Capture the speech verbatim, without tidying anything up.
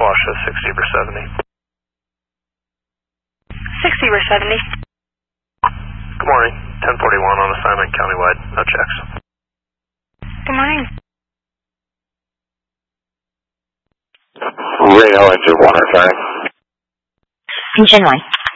Washa, sixty over seventy. sixty over seventy. Good morning. ten forty-one on assignment countywide. No checks. Good morning. Radio engine one, sorry. Engine one.